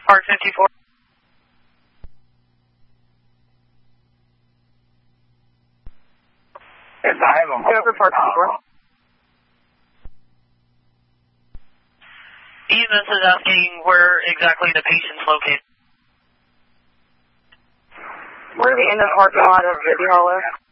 Park 54. Go for Park 54. EMS is asking where exactly the patient's located. We're in the parking lot of City Hollow.